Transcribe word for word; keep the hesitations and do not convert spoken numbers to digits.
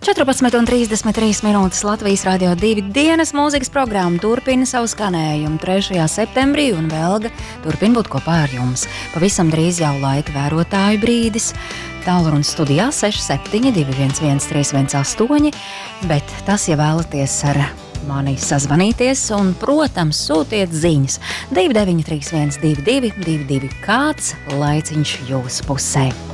četrpadsmit un trīsdesmit trīs minūtes Latvijas Radio divi dienas mūzikas programma turpina savu skanējumu trešajā septembrī, un Velga turpina būt kopā ar jums. Pavisam drīz jau laika vērotāju brīdis. Tālrunis studijā seši septiņi divi viens viens trīs viens astoņi, bet tas, ja vēlaties ar mani sazvanīties, un, protams, sūtiet ziņas divi deviņi trīs viens divi divi divi divi, kāds laiciņš jūsu pusē.